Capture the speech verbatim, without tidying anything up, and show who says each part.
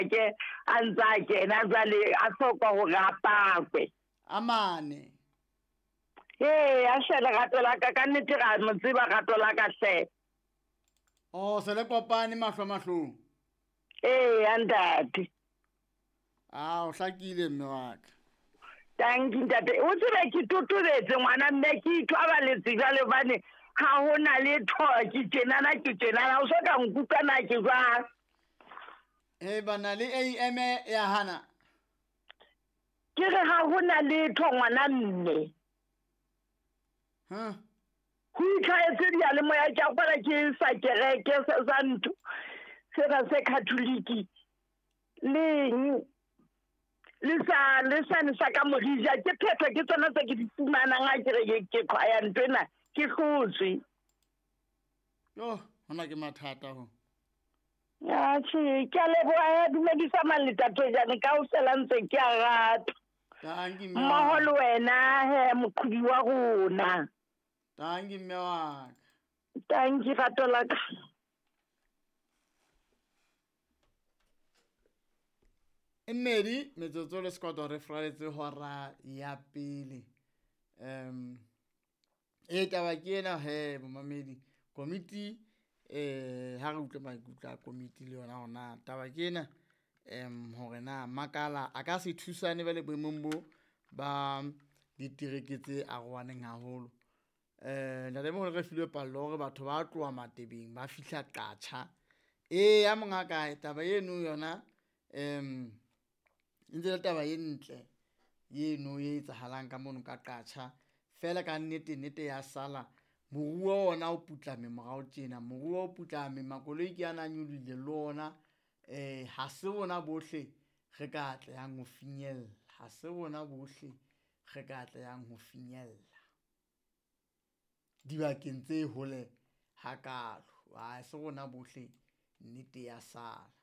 Speaker 1: ke a ntse a kena jwale a hloka hore a pakwe
Speaker 2: amane
Speaker 1: ee a hle lerato la ka ka nnete ra mo tseba rato la ka hle
Speaker 2: o se le kopane mahlo mahlong
Speaker 1: ee a ntate
Speaker 2: a o hlakile mme wa ka
Speaker 1: tanki ntate o tsebe ke totobetse ngwana mme ke ithwabaletse jwale bane ha ho na le tho ke tjenana ke tjenana o so ka nkutlwana ke jwang
Speaker 2: e bana le A M ya hana
Speaker 1: ke re ha ho na le tho ngwana mme
Speaker 2: huh
Speaker 1: ho itlhaetse diyalemoya ke akwala ke sa kereke se sa ntho sena se katholiki leng le sa le sa ne sa ka morija ke phetho ke tsona tse ke di fumanang a ke re ke khwaya ntwena ke hlotswe
Speaker 2: yo hona ke mathata ho
Speaker 1: ya tshi ke le boya dumedisa maletato jane ka o sela ntse ke a rata
Speaker 2: tangi
Speaker 1: mmoho le
Speaker 2: mme
Speaker 1: wena he moqhudi wa rona
Speaker 2: tangi mme wa ka
Speaker 1: tanki rato la ka
Speaker 2: Mmedi metsotso le sekoto re fraletse hora ya pele um e taba ke ena he bomamedi committee eh ha re utlwe maikutlo a committee le yona hona taba ke ena em hore na makala a ka se thusane ba le boemong bo ba ditereke tse arohaneng haholo eh nna le mo re filwe pallo hore batho ba tloa matebeng ba fihla qacha e ya mongaka taba eno yona em ntse le taba e ntle yeno e etsahalang ka mono ka qacha fela ka nnete nnete ya sala moruo ona o putlame morao tjena moruo o putlame makoloi ke ana nyolile le ona eh ha se bona bohle re ka tlang ho finyella ha se bona bohle re ka tlang ho finyella dibakeng tse hole hakalo ha se bona bohle nnete ya sala